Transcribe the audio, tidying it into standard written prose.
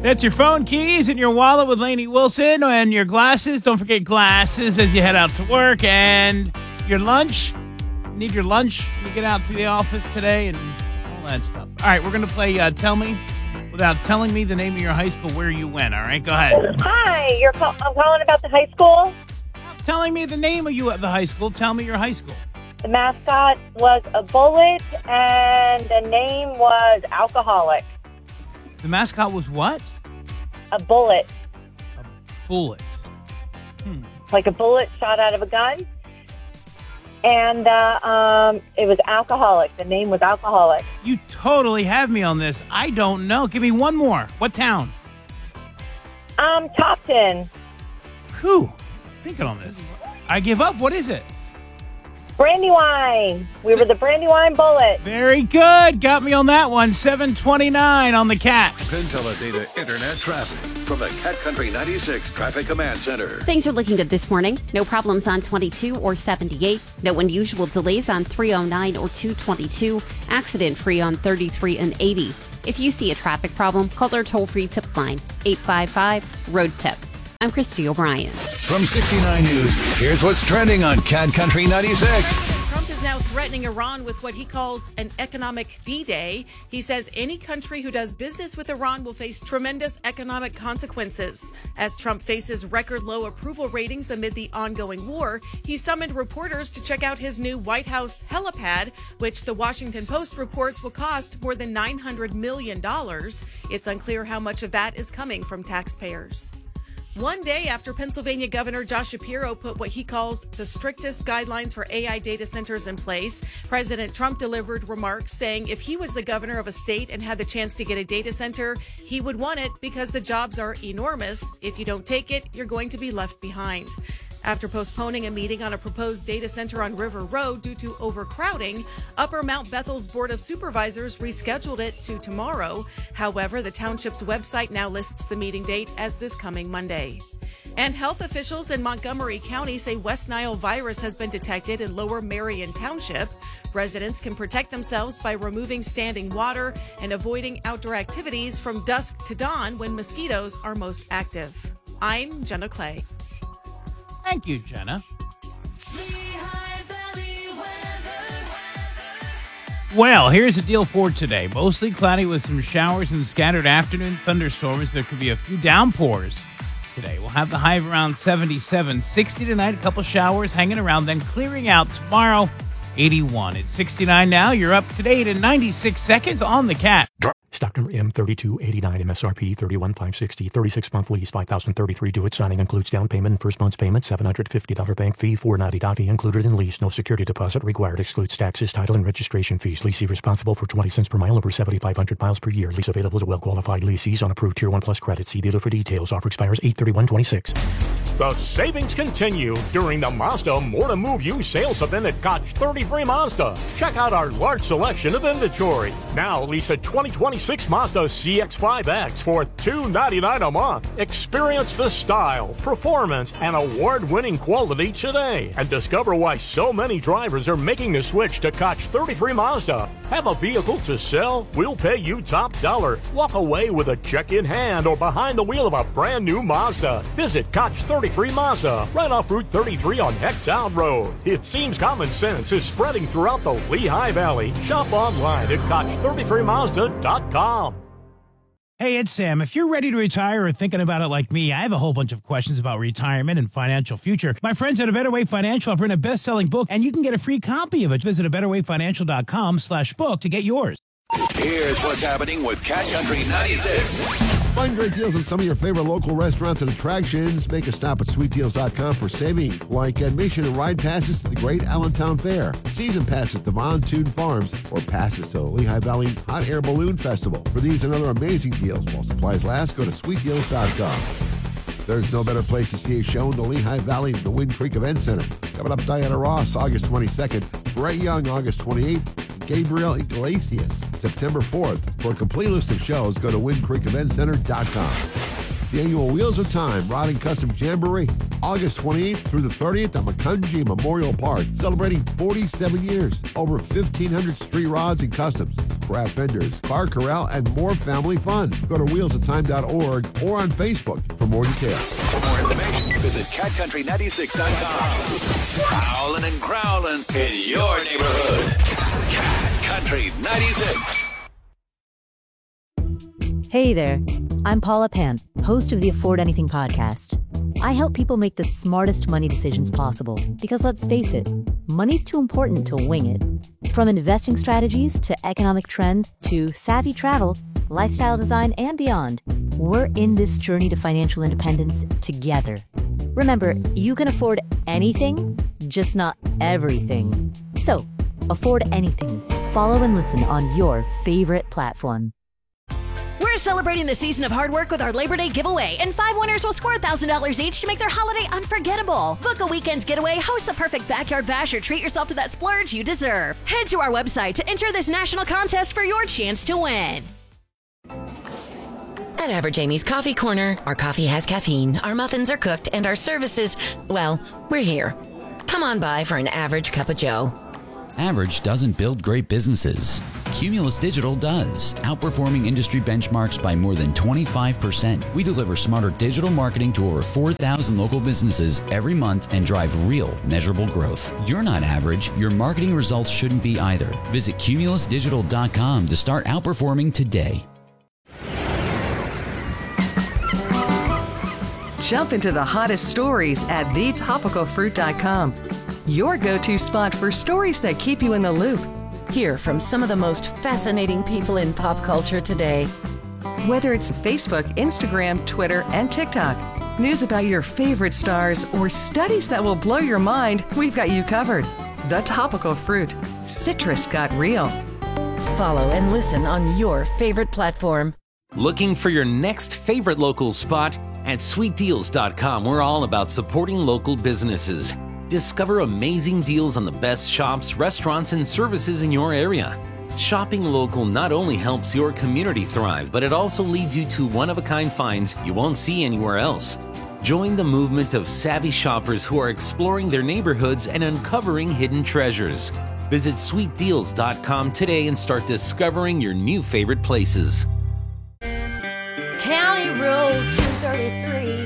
That's your phone keys and your wallet with Lainey Wilson, and your glasses. Don't forget glasses as you head out to work, and your lunch. Need your lunch when you get out to the office today, and all that stuff. All right, we're going to play Tell Me without telling me the name of your high school where you went. All right, go ahead. Hi, I'm calling about the high school. Without telling me the name of you at the high school, tell me your high school. The mascot was a bullet, and the name was Alcoholic. The mascot was what? A bullet. A bullet. Like a bullet shot out of a gun. And it was Alcoholic. The name was Alcoholic. You totally have me on this. I don't know. Give me one more. What town? Topton. Whew. Thinking on this. I give up. What is it? Brandywine. We were the Brandywine Bullet. Very good. Got me on that one. 729 on the Cat. PinTeleData Internet traffic from the Cat Country 96 Traffic Command Center. Things are looking good this morning. No problems on 22 or 78. No unusual delays on 309 or 222. Accident-free on 33 and 80. If you see a traffic problem, call our toll-free tip line, 855-ROAD-TIP. I'm Christy O'Brien. From 69 News, here's what's trending on Cat Country 96. Trump is now threatening Iran with what he calls an economic D-Day. He says any country who does business with Iran will face tremendous economic consequences. As Trump faces record low approval ratings amid the ongoing war, he summoned reporters to check out his new White House helipad, which the Washington Post reports will cost more than $900 million. It's unclear how much of that is coming from taxpayers. One day after Pennsylvania Governor Josh Shapiro put what he calls the strictest guidelines for AI data centers in place, President Trump delivered remarks saying if he was the governor of a state and had the chance to get a data center, he would want it because the jobs are enormous. If you don't take it, you're going to be left behind. After postponing a meeting on a proposed data center on River Road due to overcrowding, Upper Mount Bethel's Board of Supervisors rescheduled it to tomorrow. However, the township's website now lists the meeting date as this coming Monday. And health officials in Montgomery County say West Nile virus has been detected in Lower Marion Township. Residents can protect themselves by removing standing water and avoiding outdoor activities from dusk to dawn when mosquitoes are most active. I'm Jenna Clay. Thank you, Jenna. Well, here's the deal for today. Mostly cloudy with some showers and scattered afternoon thunderstorms. There could be a few downpours today. We'll have the high of around 77. 60 tonight, a couple showers hanging around, then clearing out tomorrow, 81. It's 69 now. You're up to date in 96 seconds on the Cat. Stock number M3289, MSRP 31560, 36-month lease, 5033 due it. Signing includes down payment and first month's payment, $750 bank fee, $490 fee included in lease. No security deposit required. Excludes taxes, title, and registration fees. Leasee responsible for 20 cents per mile over 7,500 miles per year. Lease available to well-qualified leasees on approved Tier 1 Plus credit. See dealer for details. Offer expires 8/31/26. The savings continue during the Mazda More to Move You sales event at Koch 33 Mazda. Check out our large selection of inventory. Now lease a 2026 Mazda CX-5X for $299 a month. Experience the style, performance, and award-winning quality today. And discover why so many drivers are making the switch to Koch 33 Mazda. Have a vehicle to sell? We'll pay you top dollar. Walk away with a check in hand or behind the wheel of a brand new Mazda. Visit Koch 33 Mazda, right off Route 33 on Hecktown Road. It seems common sense is spreading throughout the Lehigh Valley. Shop online at Koch33Mazda.com. Hey, it's Sam. If you're ready to retire or thinking about it like me, I have a whole bunch of questions about retirement and financial future. My friends at A Better Way Financial have written a best-selling book, and you can get a free copy of it. Visit abetterwayfinancial.com/book to get yours. Here's what's happening with Cat Country 96. Find great deals at some of your favorite local restaurants and attractions. Make a stop at sweetdeals.com for saving, like admission and ride passes to the Great Allentown Fair, season passes to Montoon Farms, or passes to the Lehigh Valley Hot Air Balloon Festival. For these and other amazing deals while supplies last, go to sweetdeals.com. There's no better place to see a show in the Lehigh Valley than the Wind Creek Event Center. Coming up, Diana Ross, August 22nd, Brett Young, August 28th, Gabriel Iglesias, September 4th. For a complete list of shows, go to windcreekeventcenter.com. The annual Wheels of Time Rod and Custom Jamboree, August 28th through the 30th at Macungie Memorial Park, celebrating 47 years. Over 1,500 street rods and customs. craft vendors, car corral, and more family fun. Go to wheelsoftime.org or on Facebook for more details. For more information, visit CatCountry96.com. Prowling and growling in your neighborhood. Cat Country 96. Hey there, I'm Paula Pant, host of the Afford Anything podcast. I help people make the smartest money decisions possible because, let's face it, money's too important to wing it. From investing strategies to economic trends to savvy travel, lifestyle design, and beyond, we're in this journey to financial independence together. Remember, you can afford anything, just not everything. So, afford anything. Follow and listen on your favorite platform. We're celebrating the season of hard work with our Labor Day giveaway, and 5 winners will score $1,000 each to make their holiday unforgettable. Book a weekend getaway, host the perfect backyard bash, or treat yourself to that splurge you deserve. Head to our website to enter this national contest for your chance to win. At Average Amy's Coffee Corner, our coffee has caffeine, our muffins are cooked, and our services, well, we're here. Come on by for an average cup of joe. Average doesn't build great businesses. Cumulus Digital does, outperforming industry benchmarks by more than 25%. We deliver smarter digital marketing to over 4,000 local businesses every month and drive real, measurable growth. You're not average. Your marketing results shouldn't be either. Visit cumulusdigital.com to start outperforming today. Jump into the hottest stories at thetopicalfruit.com. Your go-to spot for stories that keep you in the loop. Hear from some of the most fascinating people in pop culture today. Whether it's Facebook, Instagram, Twitter, and TikTok, news about your favorite stars, or studies that will blow your mind, we've got you covered. The Topical Fruit. Citrus got real. Follow and listen on your favorite platform. Looking for your next favorite local spot? At sweetdeals.com, we're all about supporting local businesses. Discover amazing deals on the best shops, restaurants, and services in your area. Shopping local not only helps your community thrive, but it also leads you to one-of-a-kind finds you won't see anywhere else. Join the movement of savvy shoppers who are exploring their neighborhoods and uncovering hidden treasures. Visit sweetdeals.com today and start discovering your new favorite places. County Road 233